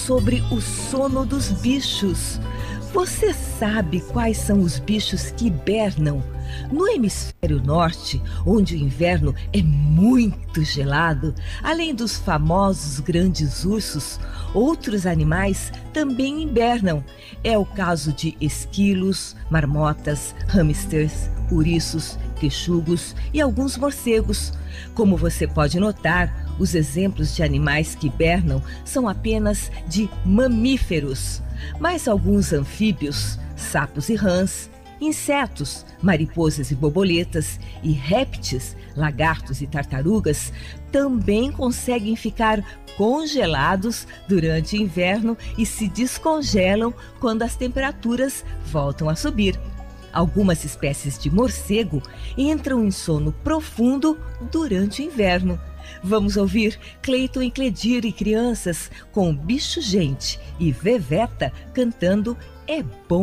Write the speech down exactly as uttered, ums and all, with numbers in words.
sobre o sono dos bichos. Você sabe quais são os bichos que hibernam? No hemisfério norte, onde o inverno é muito gelado, além dos famosos grandes ursos, outros animais também hibernam. É o caso de esquilos, marmotas, hamsters, ouriços, quechugos e alguns morcegos. Como você pode notar, os exemplos de animais que hibernam são apenas de mamíferos, mas alguns anfíbios, sapos e rãs, insetos, mariposas e borboletas e répteis, lagartos e tartarugas também conseguem ficar congelados durante o inverno e se descongelam quando as temperaturas voltam a subir. Algumas espécies de morcego entram em sono profundo durante o inverno. Vamos ouvir Cleiton e Cledir e crianças com Bicho Gente e Veveta cantando É Bom